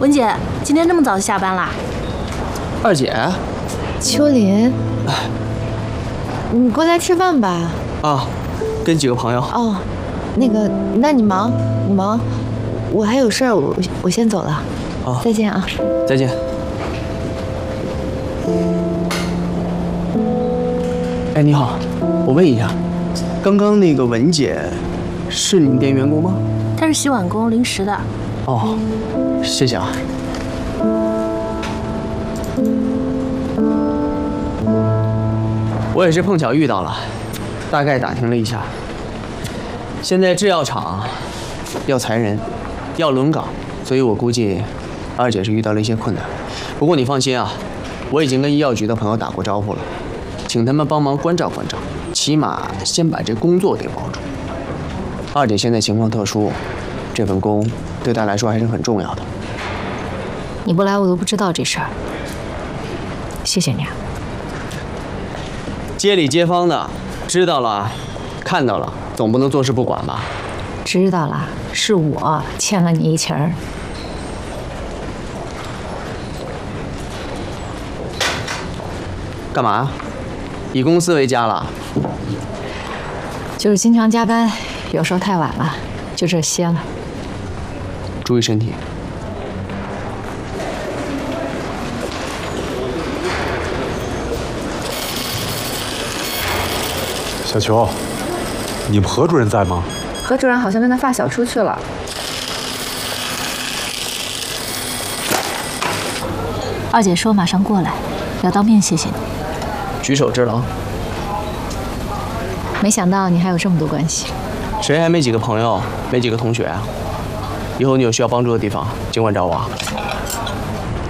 文姐，今天这么早就下班啦？ 二姐， 秋林，你过来吃饭吧。 啊，跟几个朋友。 哦，那你忙，我还有事儿，我先走了。 哦， 再见啊。 再见。哎，你好，我问一下，刚刚那个文姐是你们店员工吗？ 她是洗碗工，临时的。 哦，谢谢啊。我也是碰巧遇到了，大概打听了一下，现在制药厂要裁人，要轮岗，所以我估计二姐是遇到了一些困难。不过你放心啊，我已经跟医药局的朋友打过招呼了，请他们帮忙关照关照，起码先把这工作给保住。二姐现在情况特殊，这份工对她来说还是很重要的。 你不来我都不知道这事儿，谢谢你啊。 街里街坊的知道了，看到了，总不能坐视不管吧？ 知道了，是我欠了你一情儿。 干嘛？以公司为家了？ 就是经常加班，有时候太晚了，就这歇了。 注意身体。 小球，你们何主任在吗？ 何主任好像跟他发小出去了。 二姐说马上过来，要当面谢谢你。 举手之劳。 没想到你还有这么多关系。 谁还没几个朋友，没几个同学啊？以后你有需要帮助的地方，尽管找我啊。